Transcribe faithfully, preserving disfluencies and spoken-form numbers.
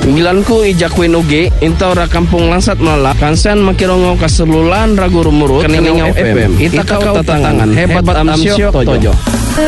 Panggilanku ijakwin uge intaura kampung Langsat Melala kansean makirongo kaselulan ragu rumurut Keningau F M. Ita kau tatangan hebat amsio tojo.